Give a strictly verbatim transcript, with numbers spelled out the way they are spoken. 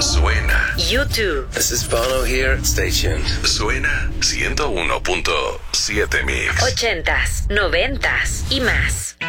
suena. YouTube. This is Bono here. Stay tuned. Suena ciento uno punto siete Mix. Ochentas, noventas y más.